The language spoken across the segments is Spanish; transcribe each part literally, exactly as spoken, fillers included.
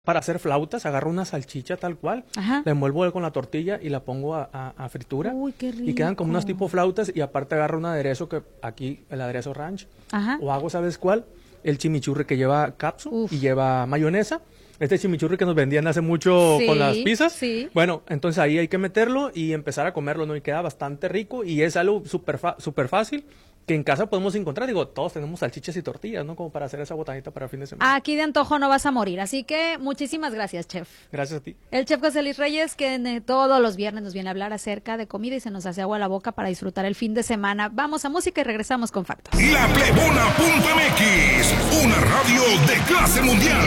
Para hacer flautas, agarro una salchicha tal cual, Ajá. la envuelvo con la tortilla y la pongo a, a, a fritura. Uy, qué rico. Y quedan como unas tipo flautas y aparte agarro un aderezo que aquí, el aderezo ranch. Ajá. O hago, ¿sabes cuál? El chimichurri que lleva capsu Uf. y lleva mayonesa. Este chimichurri que nos vendían hace mucho Sí, con las pizzas. sí. Bueno, entonces ahí hay que meterlo y empezar a comerlo, ¿no? Y queda bastante rico y es algo súper fa- súper fácil que en casa podemos encontrar. Digo, todos tenemos salchichas y tortillas, ¿no? Como para hacer esa botanita para el fin de semana. Aquí de antojo no vas a morir, así que muchísimas gracias, chef. Gracias a ti. El chef José Luis Reyes, que eh, todos los viernes nos viene a hablar acerca de comida y se nos hace agua a la boca para disfrutar el fin de semana. Vamos a música y regresamos con factos. La Plebona punto M X, una radio de clase mundial.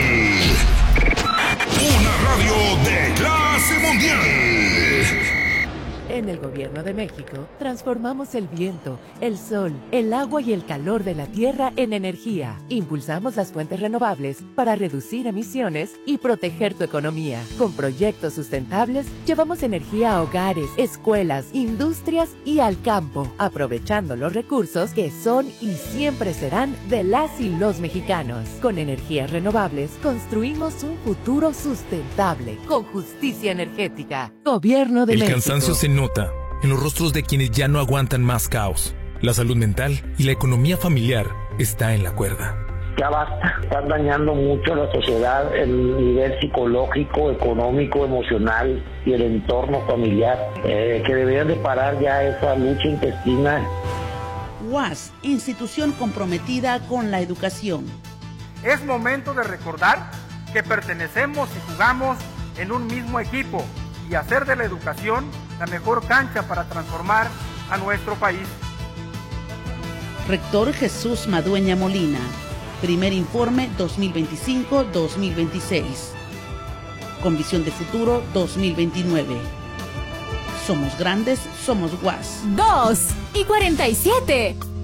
Una radio de clase mundial. En el Gobierno de México, transformamos el viento, el sol, el agua y el calor de la tierra en energía. Impulsamos las fuentes renovables para reducir emisiones y proteger tu economía. Con proyectos sustentables, llevamos energía a hogares, escuelas, industrias y al campo, aprovechando los recursos que son y siempre serán de las y los mexicanos. Con energías renovables, construimos un futuro sustentable, con justicia energética. Gobierno de El México. cansancio se nota en los rostros de quienes ya no aguantan más caos. La salud mental y la economía familiar está en la cuerda. Ya basta, están dañando mucho a la sociedad, el nivel psicológico, económico, emocional y el entorno familiar, eh, que deberían de parar ya esa lucha intestina. U A S, institución comprometida con la educación. Es momento de recordar que pertenecemos y jugamos en un mismo equipo y hacer de la educación la mejor cancha para transformar a nuestro país. Rector Jesús Madueña Molina. Primer informe dos mil veinticinco dos mil veintiséis. Con visión de futuro dos mil veintinueve. Somos grandes, somos U A S. Dos y cuarenta y siete.